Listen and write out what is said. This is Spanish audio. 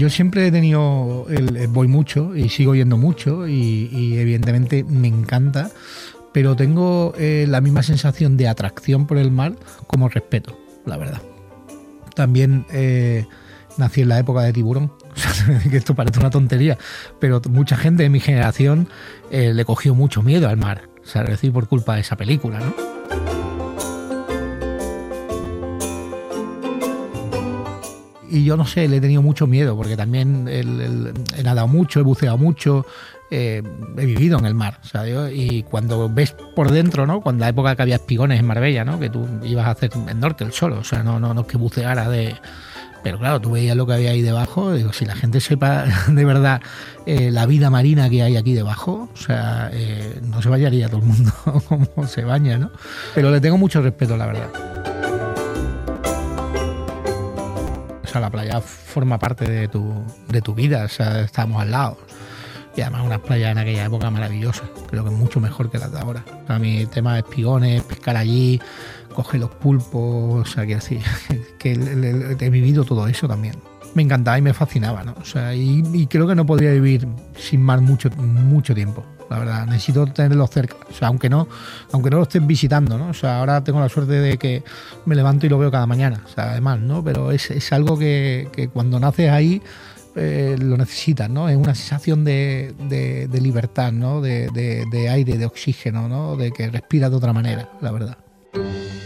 Yo siempre he tenido, voy mucho y sigo yendo mucho y evidentemente me encanta, pero tengo la misma sensación de atracción por el mar como respeto, la verdad. También nací en la época de Tiburón, que esto parece una tontería, pero mucha gente de mi generación le cogió mucho miedo al mar, es decir, por culpa de esa película, ¿no? Y yo no sé, le he tenido mucho miedo porque también he nadado mucho, he buceado mucho, he vivido en el mar, ¿sabes? Y cuando ves por dentro, ¿no? Cuando la época que había espigones en Marbella, ¿no? Que tú ibas a hacer snorkel solo, o sea, no es que buceara de... Pero claro, tú veías lo que había ahí debajo, digo, si la gente sepa de verdad la vida marina que hay aquí debajo, o sea, no se bañaría todo el mundo como se baña, ¿no? Pero le tengo mucho respeto, la verdad. O sea, la playa forma parte de tu vida, o sea, estábamos al lado. Y además unas playas en aquella época maravillosas, creo que mucho mejor que las de ahora. A mí el tema de espigones, pescar allí, coger los pulpos, o sea, quiero decir, que he vivido todo eso también. Me encantaba y me fascinaba, ¿no? O sea, y creo que no podría vivir sin mar mucho tiempo. La verdad, necesito tenerlo cerca, o sea, aunque no lo estén visitando, ¿no? O sea, ahora tengo la suerte de que me levanto y lo veo cada mañana, o sea, además, ¿no? Pero es algo que cuando naces ahí lo necesitas, ¿no? Es una sensación de libertad, ¿no? De aire, de oxígeno, ¿no? De que respiras de otra manera, la verdad.